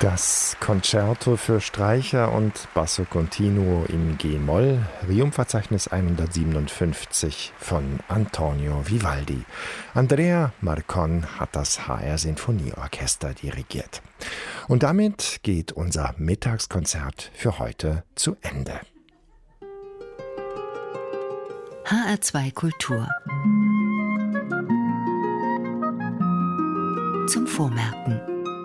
Das Concerto für Streicher und Basso Continuo in G-Moll, Requiem-Verzeichnis 157 von Antonio Vivaldi. Andrea Marcon hat das HR Sinfonieorchester dirigiert. Und damit geht unser Mittagskonzert für heute zu Ende. HR2 Kultur zum Vormerken.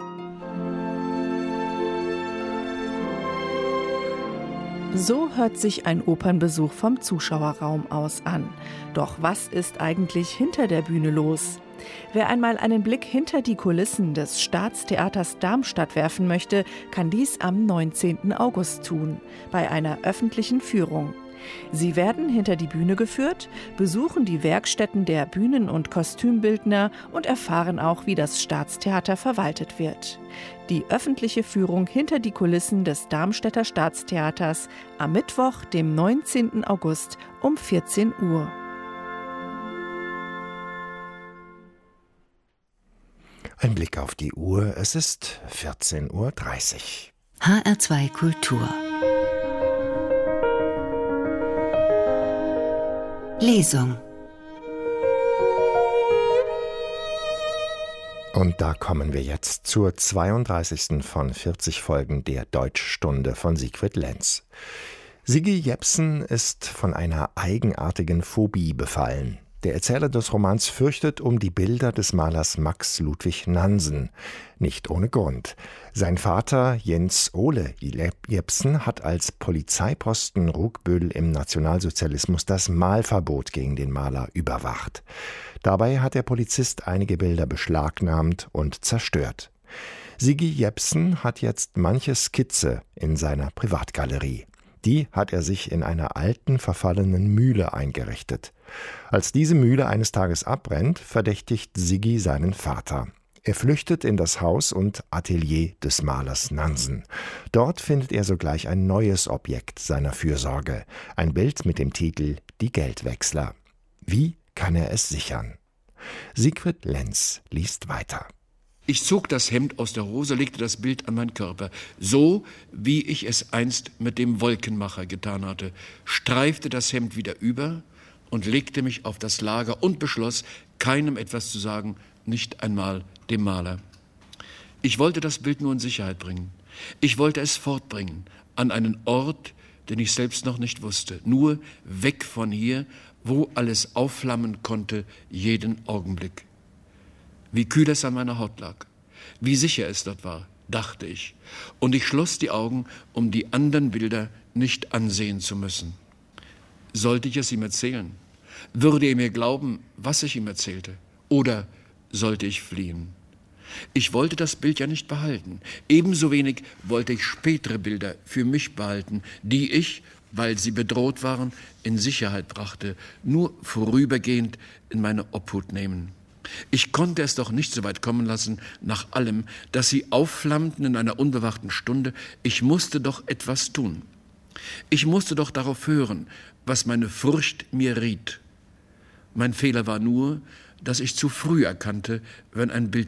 So hört sich ein Opernbesuch vom Zuschauerraum aus an. Doch was ist eigentlich hinter der Bühne los? Wer einmal einen Blick hinter die Kulissen des Staatstheaters Darmstadt werfen möchte, kann dies am 19. August tun, bei einer öffentlichen Führung. Sie werden hinter die Bühne geführt, besuchen die Werkstätten der Bühnen- und Kostümbildner und erfahren auch, wie das Staatstheater verwaltet wird. Die öffentliche Führung hinter die Kulissen des Darmstädter Staatstheaters am Mittwoch, dem 19. August um 14 Uhr. Ein Blick auf die Uhr, es ist 14:30 Uhr. HR2 Kultur Lesung. Und da kommen wir jetzt zur 32. von 40 Folgen der Deutschstunde von Siegfried Lenz. Sigi Jepsen ist von einer eigenartigen Phobie befallen. Der Erzähler des Romans fürchtet um die Bilder des Malers Max Ludwig Nansen. Nicht ohne Grund. Sein Vater Jens Ole Jepsen hat als Polizeiposten Ruckbüll im Nationalsozialismus das Malverbot gegen den Maler überwacht. Dabei hat der Polizist einige Bilder beschlagnahmt und zerstört. Sigi Jepsen hat jetzt manche Skizze in seiner Privatgalerie. Die hat er sich in einer alten, verfallenen Mühle eingerichtet. Als diese Mühle eines Tages abbrennt, verdächtigt Sigi seinen Vater. Er flüchtet in das Haus und Atelier des Malers Nansen. Dort findet er sogleich ein neues Objekt seiner Fürsorge. Ein Bild mit dem Titel »Die Geldwechsler«. Wie kann er es sichern? Siegfried Lenz liest weiter. Ich zog das Hemd aus der Hose, legte das Bild an meinen Körper, so wie ich es einst mit dem Wolkenmacher getan hatte, streifte das Hemd wieder über und legte mich auf das Lager und beschloss, keinem etwas zu sagen, nicht einmal dem Maler. Ich wollte das Bild nur in Sicherheit bringen. Ich wollte es fortbringen, an einen Ort, den ich selbst noch nicht wusste, nur weg von hier, wo alles aufflammen konnte, jeden Augenblick. Wie kühl es an meiner Haut lag, wie sicher es dort war, dachte ich, und ich schloss die Augen, um die anderen Bilder nicht ansehen zu müssen. Sollte ich es ihm erzählen? Würde er mir glauben, was ich ihm erzählte? Oder sollte ich fliehen? Ich wollte das Bild ja nicht behalten. Ebenso wenig wollte ich spätere Bilder für mich behalten, die ich, weil sie bedroht waren, in Sicherheit brachte, nur vorübergehend in meine Obhut nehmen. Ich konnte es doch nicht so weit kommen lassen, nach allem, dass sie aufflammten in einer unbewachten Stunde. Ich musste doch etwas tun. Ich musste doch darauf hören, was meine Furcht mir riet. Mein Fehler war nur, dass ich zu früh erkannte, wenn ein Bild